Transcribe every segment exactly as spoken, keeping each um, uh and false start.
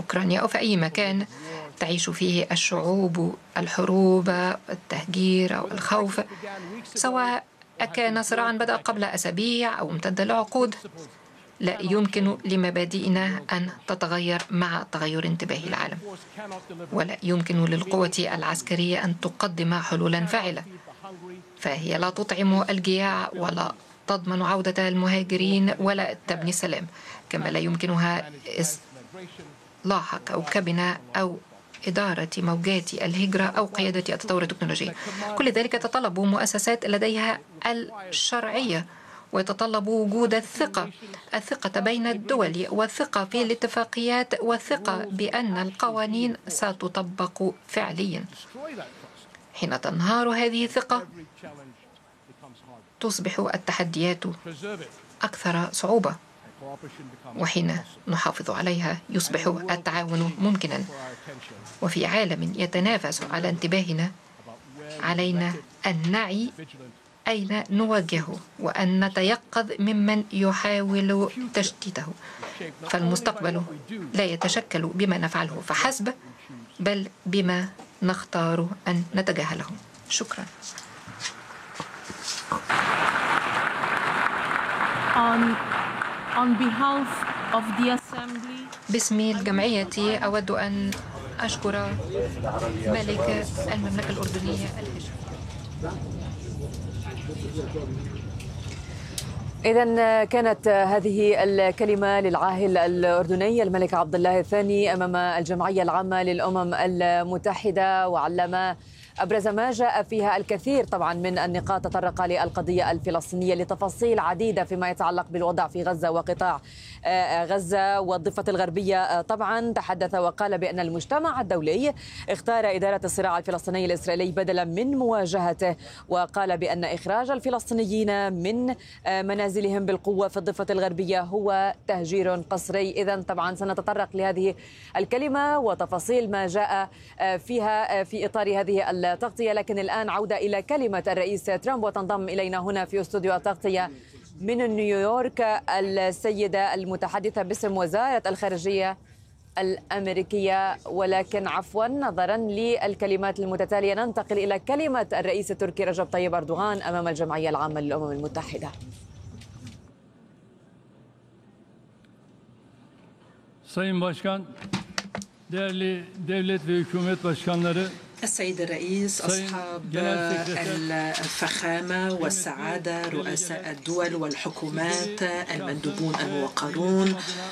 أوكرانيا أو في أي مكان تعيش فيه الشعوب الحروب، التهجير أو الخوف، سواء كان صراعا بدأ قبل أسابيع أو امتد لعقود. لا يمكن لمبادئنا أن تتغير مع تغير انتباه العالم، ولا يمكن للقوة العسكرية أن تقدم حلولا فاعلة، فهي لا تطعم الجياع ولا تضمن عودة المهاجرين ولا تبني السلام، كما لا يمكنها إصلاح كوكبنا أو إدارة موجات الهجرة أو قيادة التطور التكنولوجي. كل ذلك يتطلب مؤسسات لديها الشرعية، ويتطلب وجود الثقة الثقة بين الدول، والثقة في الاتفاقيات، والثقة بأن القوانين ستطبق فعليا. حين تنهار هذه الثقة تصبح التحديات أكثر صعوبة، وحين نحافظ عليها يصبح التعاون ممكنا. وفي عالم يتنافس على انتباهنا علينا أن نعي أين نواجهه، وأن نتيقظ ممن يحاول تشتيته. فالمستقبل لا يتشكل بما نفعله فحسب، بل بما نختار أن نتجاهله. شكرا. On, on behalf of the Assembly, باسم الجمعية أود أن أشكر ملك المملكة الأردنية الهاشمي. إذن كانت هذه الكلمة للعاهل الأردني الملك عبد الله الثاني أمام الجمعية العامة للأمم المتحدة، وعلما أبرز ما جاء فيها الكثير طبعا من النقاط تطرق للقضية الفلسطينية لتفاصيل عديدة فيما يتعلق بالوضع في غزة وقطاع غزة والضفة الغربية. طبعا تحدث وقال بأن المجتمع الدولي اختار إدارة الصراع الفلسطيني الإسرائيلي بدلا من مواجهته، وقال بأن إخراج الفلسطينيين من منازلهم بالقوة في الضفة الغربية هو تهجير قسري. إذن طبعا سنتطرق لهذه الكلمة وتفاصيل ما جاء فيها في إطار هذه التغطية، لكن الآن عودة إلى كلمة الرئيس ترامب، وتنضم إلينا هنا في استوديو التغطية من نيويورك السيدة المتحدثة باسم وزارة الخارجية الأمريكية. ولكن عفوا نظرا للكلمات المتتالية ننتقل إلى كلمة الرئيس التركي رجب طيب أردوغان أمام الجمعية العامة للأمم المتحدة. Sayın Başkan, değerli devlet ve hükümet başkanları, السيد الرئيس، أصحاب الفخامة والسعادة، رؤساء الدول والحكومات، المندوبون الموقرون،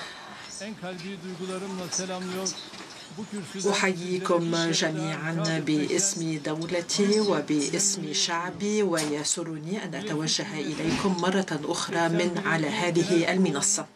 أحييكم جميعا باسم دولتي وباسم شعبي، ويسرني أن أتوجه إليكم مرة أخرى من على هذه المنصة.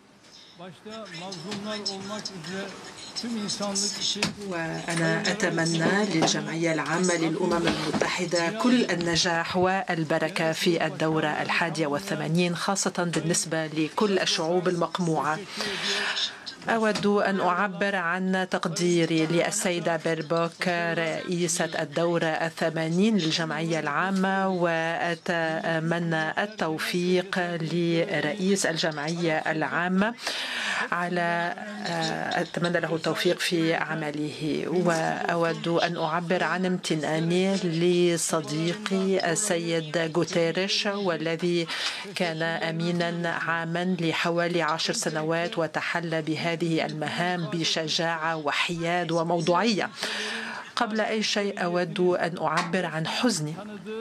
وأنا أتمنى للجمعية العامة للأمم المتحدة كل النجاح والبركة في الدورة الحادية والثمانين، خاصة بالنسبة لكل الشعوب المقموعة. أود أن أعبر عن تقديري للسيدة بيربوك رئيسة الدورة الثمانين للجمعية العامة، وأتمنى التوفيق لرئيس الجمعية العامة على أتمنى له التوفيق في عمله. وأود أن أعبر عن امتناني لصديقي السيد غوتيريش، والذي كان أمينا عاما لحوالي عشر سنوات وتحلى بهذه المهام بشجاعة وحياد وموضوعية. قبل أي شيء أود أن أعبر عن حزني،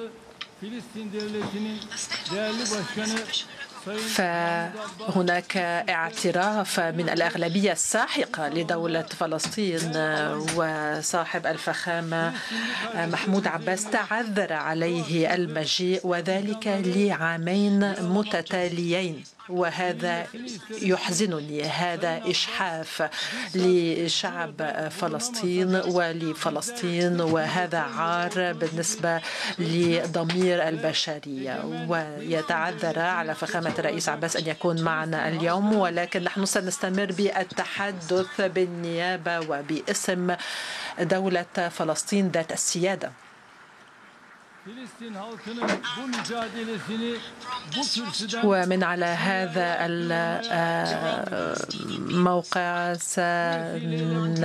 فهناك اعتراف من الأغلبية الساحقة لدولة فلسطين، وصاحب الفخامة محمود عباس تعذر عليه المجيء، وذلك لعامين متتاليين، وهذا يحزنني. هذا إجحاف لشعب فلسطين ولفلسطين، وهذا عار بالنسبة لضمير البشرية. ويتعذر على فخامة الرئيس عباس أن يكون معنا اليوم، ولكن نحن سنستمر بالتحدث بالنيابة وباسم دولة فلسطين ذات السيادة. ومن على هذا الموقع